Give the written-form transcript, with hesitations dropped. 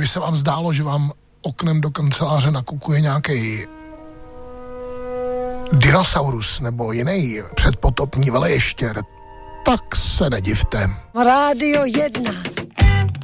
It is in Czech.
kdyby se vám zdálo, že vám oknem do kanceláře nakukuje nějaký dinosaurus nebo jiný předpotopní veleještěr, tak se nedivte. Rádio 1.